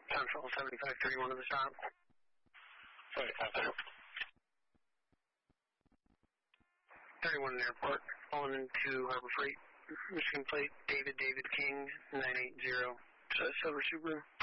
Central 7531 to the stop. 75. 31 in airport, pulling into Harbor Freight, Michigan plate, David King, 980, Silver Subaru.